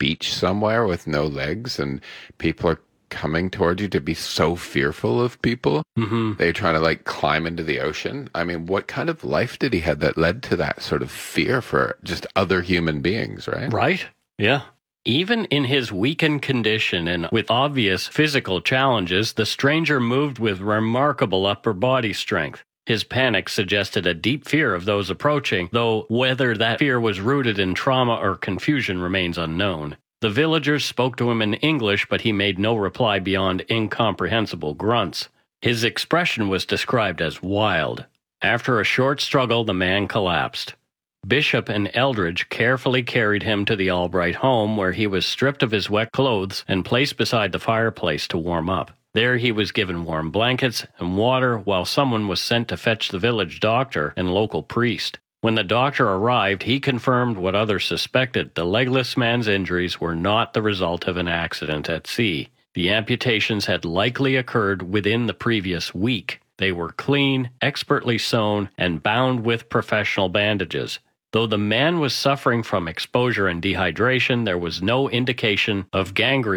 beach somewhere with no legs and people are coming toward you to be so fearful of people. Mm-hmm. They're trying to like climb into the ocean. I mean, what kind of life did he have that led to that sort of fear for just other human beings, right? Right? Yeah. Even in his weakened condition and with obvious physical challenges, the stranger moved with remarkable upper body strength. His panic suggested a deep fear of those approaching, though whether that fear was rooted in trauma or confusion remains unknown. The villagers spoke to him in English, but he made no reply beyond incomprehensible grunts. His expression was described as wild. After a short struggle, the man collapsed. Bishop and Eldridge carefully carried him to the Albright home, where he was stripped of his wet clothes and placed beside the fireplace to warm up. There he was given warm blankets and water, while someone was sent to fetch the village doctor and local priest. When the doctor arrived, he confirmed what others suspected. The legless man's injuries were not the result of an accident at sea. The amputations had likely occurred within the previous week. They were clean, expertly sewn, and bound with professional bandages. Though the man was suffering from exposure and dehydration, there was no indication of gangrene